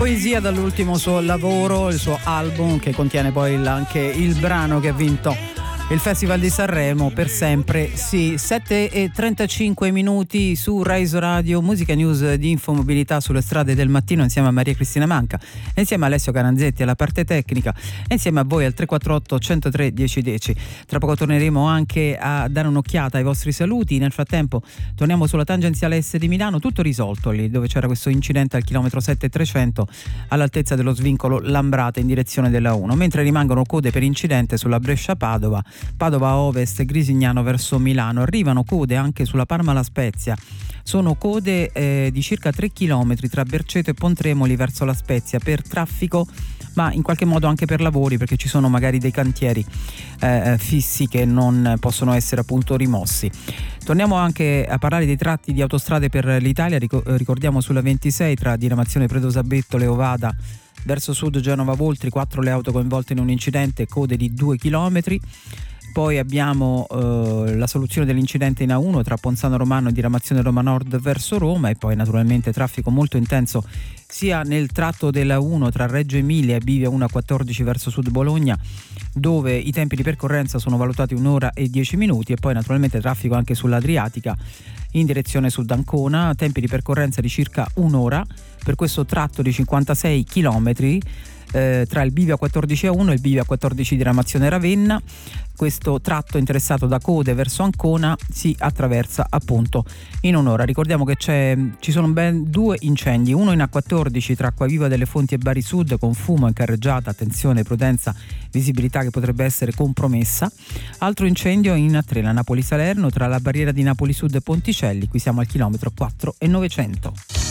poesia dall'ultimo suo lavoro, il suo album, che contiene poi anche il brano che ha vinto il Festival di Sanremo, Per sempre sì. 7:35 su Rise Radio, musica news di Infomobilità sulle strade del mattino, insieme a Maria Cristina Manca, insieme a Alessio Caranzetti alla parte tecnica, e insieme a voi al 348 103 1010. Tra poco torneremo anche a dare un'occhiata ai vostri saluti. Nel frattempo torniamo sulla tangenziale S di Milano, tutto risolto lì dove c'era questo incidente al chilometro 7300 all'altezza dello svincolo Lambrate in direzione della 1, mentre rimangono code per incidente sulla Brescia-Padova, Padova Ovest, Grisignano verso Milano. Arrivano code anche sulla Parma-La Spezia. Sono code di circa 3 km tra Berceto e Pontremoli verso La Spezia per traffico, ma in qualche modo anche per lavori, perché ci sono magari dei cantieri fissi che non possono essere appunto rimossi. Torniamo anche a parlare dei tratti di autostrade per l'Italia. Ricordiamo sulla 26 tra diramazione Predosabetto Leovada verso sud Genova Voltri, 4 le auto coinvolte in un incidente, code di 2 chilometri. Poi abbiamo la soluzione dell'incidente in A1 tra Ponzano Romano e diramazione Roma Nord verso Roma, e poi naturalmente traffico molto intenso sia nel tratto della 1 tra Reggio Emilia e Bivia 1:14 verso sud Bologna, dove i tempi di percorrenza sono valutati 1 ora e 10 minuti, e poi naturalmente traffico anche sull'Adriatica in direzione sud Ancona, tempi di percorrenza di circa 1 ora per questo tratto di 56 chilometri tra il Bivia 14 A1 e il Bivia 14 diramazione Ravenna. Questo tratto interessato da code verso Ancona si attraversa appunto in un'ora. Ricordiamo che ci sono ben 2 incendi, uno in A14 tra Acquaviva delle Fonti e Bari Sud con fumo in carreggiata, attenzione, prudenza, visibilità che potrebbe essere compromessa. Altro incendio in A3 la Napoli Salerno tra la barriera di Napoli Sud e Ponticelli, qui siamo al chilometro 4,900.